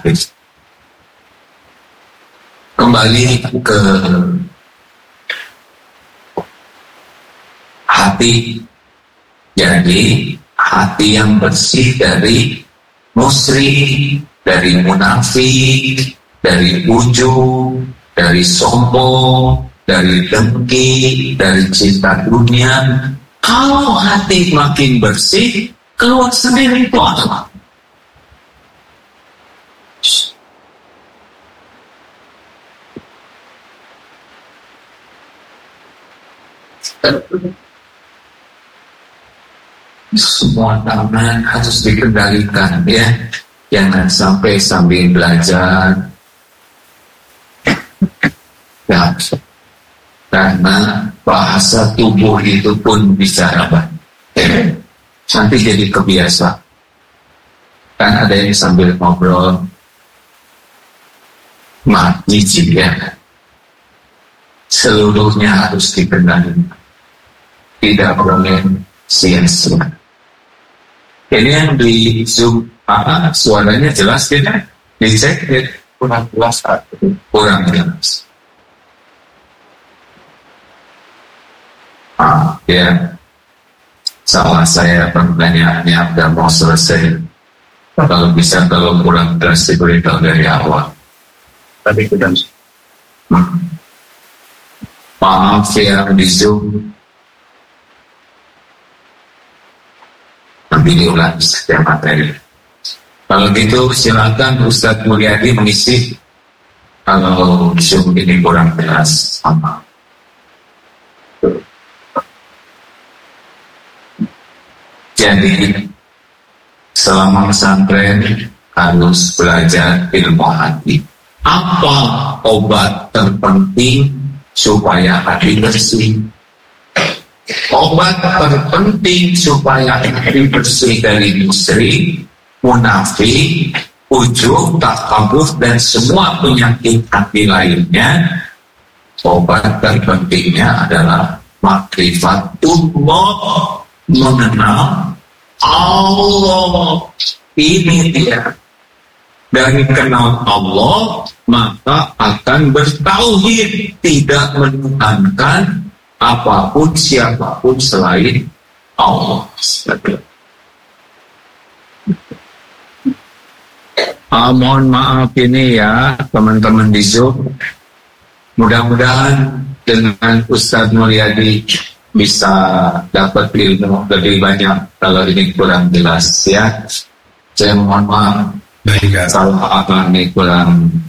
Kembali ke hati. Jadi hati yang bersih dari musyrik, dari munafik, dari ujub, dari sombong, dari dengki, dari cinta dunia. Kalau hati makin bersih, keluar sendiri itu apa? Semua tangan harus dikendalikan, ya. Jangan sampai sambil belajar, ya. Karena bahasa tubuh itu pun bicara banyak. Nanti jadi kebiasaan. Kan ada yang sambil ngobrol, mati ya. Seluruhnya harus dikendalikan. Tidak boleh sia-sia. Ini yang di Zoom, suaranya jelas tidak? Dicek, kurang jelas. Kurang jelas. Ya, salah saya pertanyaannya udah mau selesai. Kalau bisa, kalau kurang jelas diberitahu dari awal. Tapi kita maaf yang di Zoom. Nanti diulang setiap materi. Kalau gitu silakan Ustadz Mulyadi mengisi. Kalau Zoom ini kurang jelas sama. Jadi selama pesantren harus belajar ilmu hati. Apa obat terpenting supaya hati bersih? Obat terpenting supaya hati bersih dari musyrik, munafik, ujub, takabur, dan semua penyakit hati lainnya. Obat terpentingnya adalah makrifatullah, mengenal Allah. Ini dia. Dari kenal Allah, maka akan bertauhid, tidak menuhankan apapun siapapun selain Allah. Mohon maaf ini ya teman-teman di Zoom. Mudah-mudahan dengan Ustadz Mulyadi bisa dapat ilmu lebih banyak. Kalau ini kurang jelas ya, saya mohon maaf. Salah apa ini kurang